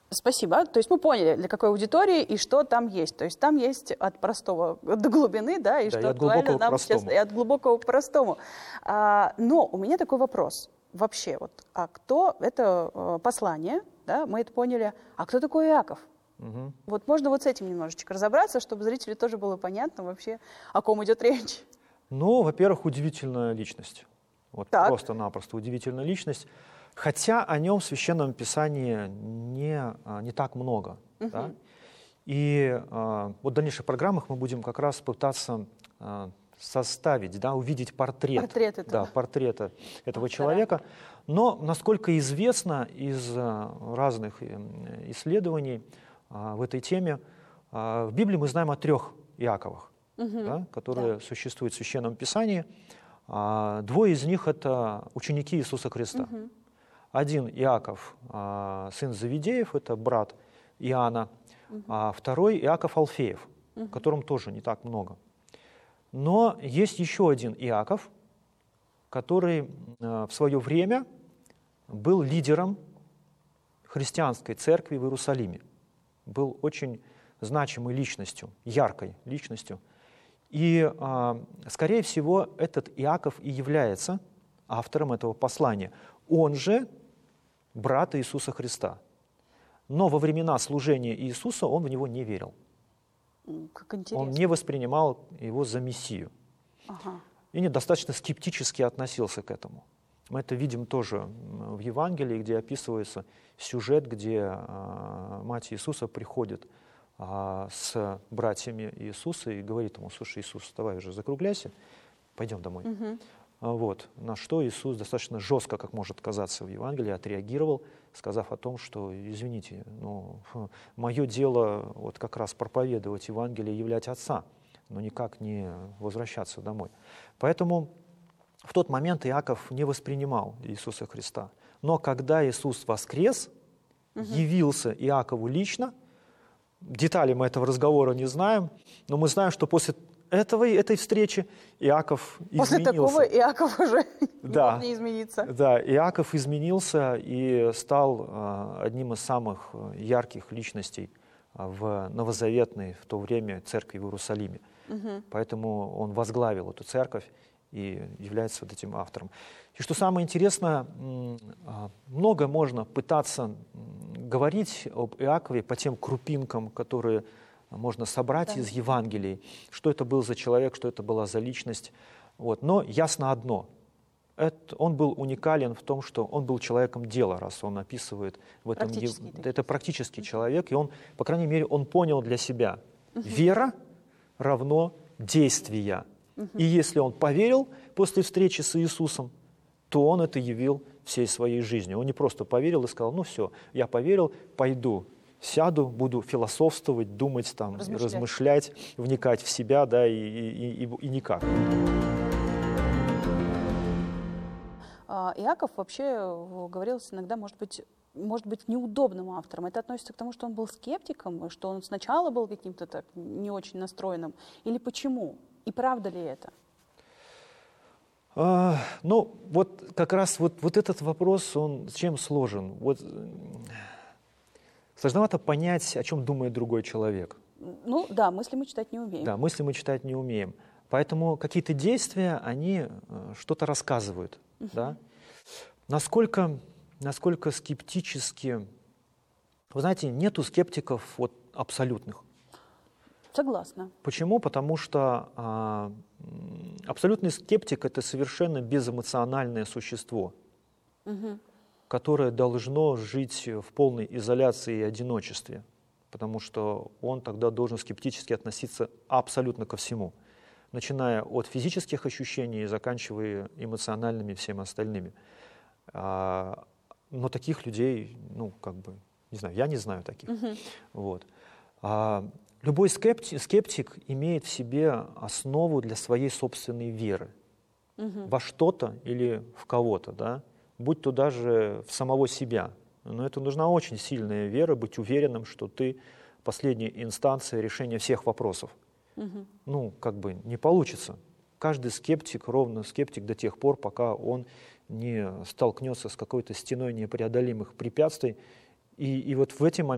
Спасибо. То есть мы поняли, для какой аудитории и что там есть. То есть там есть от простого до глубины, да, и да, что и актуально нам сейчас, и от глубокого к простому. Но у меня такой вопрос. Вообще, вот, а кто это послание, да, мы это поняли, а кто такой Иаков? Угу. Вот можно вот с этим немножечко разобраться, чтобы зрителю тоже было понятно вообще, о ком идет речь. Ну, во-первых, удивительная личность. Вот просто-напросто удивительная личность. Хотя о нем в Священном Писании не так много. Да? И вот в дальнейших программах мы будем как раз пытаться составить, да, увидеть портрет портрета этого человека. Но, насколько известно из разных исследований в этой теме, в Библии мы знаем о 3 Иаковах, да, которые существуют в Священном Писании. 2 из них — это ученики Иисуса Христа. Один Иаков, сын Завидеев, это брат Иоанна, а 2 Иаков Алфеев, которым тоже не так много. Но есть еще один Иаков, который в свое время был лидером христианской церкви в Иерусалиме, был очень значимой личностью, яркой личностью. И, скорее всего, этот Иаков и является автором этого послания. Он же брат Иисуса Христа. Но во времена служения Иисуса он в него не верил. Как интересно. Он не воспринимал его за Мессию. И недостаточно скептически относился к этому. Мы это видим тоже в Евангелии, где описывается сюжет, где мать Иисуса приходит с братьями Иисуса и говорит ему: слушай, Иисус, давай уже закругляйся, пойдем домой. Вот. На что Иисус достаточно жестко, как может казаться в Евангелии, отреагировал, сказав о том, что, извините, мое дело вот как раз проповедовать Евангелие и являть Отца, но никак не возвращаться домой. Поэтому в тот момент Иаков не воспринимал Иисуса Христа. Но когда Иисус воскрес, явился Иакову лично, детали мы этого разговора не знаем, но мы знаем, что после этой встречи Иаков изменился. После такого Иаков уже не мог не измениться. Да, Иаков изменился и стал одним из самых ярких личностей в новозаветной в то время церкви в Иерусалиме. Поэтому он возглавил эту церковь и является вот этим автором. И что самое интересное, много можно пытаться говорить об Иакове по тем крупинкам, которые можно собрать из Евангелий, что это был за человек, что это была за личность. Вот. Но ясно одно. Он был уникален в том, что он был человеком дела, раз он описывает в этом. Это практический человек, и он, по крайней мере, он понял для себя: вера равно действия. И если он поверил после встречи с Иисусом, то он это явил всей своей жизнью. Он не просто поверил и сказал: ну все, я поверил, пойду, сяду, буду философствовать, думать, там, размышлять, вникать в себя, да, и никак. Иаков вообще, говорилось иногда, может быть неудобным автором. Это относится к тому, что он был скептиком, что он сначала был каким-то так не очень настроенным? Или почему? И правда ли это? Ну, вот как раз вот этот вопрос, он с чем сложен? Вот сложновато понять, о чем думает другой человек. Ну да, мысли мы читать не умеем. Да, мысли мы читать не умеем. Поэтому какие-то действия, они что-то рассказывают. Да? Насколько скептически... Вы знаете, нету скептиков вот абсолютных. Согласна. Почему? Потому что абсолютный скептик — это совершенно безэмоциональное существо, которое должно жить в полной изоляции и одиночестве, потому что он тогда должен скептически относиться абсолютно ко всему, начиная от физических ощущений и заканчивая эмоциональными всеми остальными. Но таких людей, ну, как бы, не знаю, я не знаю таких. Вот. Любой скептик имеет в себе основу для своей собственной веры во что-то или в кого-то, да? Будь то даже в самого себя. Но это нужна очень сильная вера, быть уверенным, что ты последняя инстанция решения всех вопросов. Ну, как бы не получится. Каждый скептик ровно скептик до тех пор, пока он не столкнется с какой-то стеной непреодолимых препятствий. И вот в эти моменты